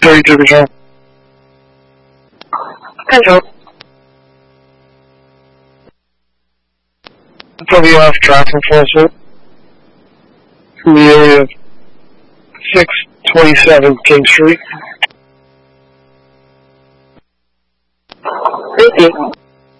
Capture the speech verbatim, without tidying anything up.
thirty-two control. Control. W F traffic enforcement from the area of six twenty-seven King Street. Repeat.